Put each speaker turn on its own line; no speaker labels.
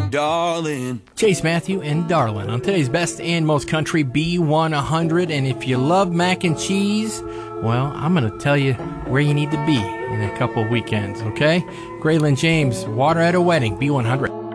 darling.
Chase Matthew and Darlin on today's Best and Most Country B100. And if you love mac and cheese, well, I'm going to tell you where you need to be in a couple of weekends, okay? Graylin James, Water at a Wedding, B100.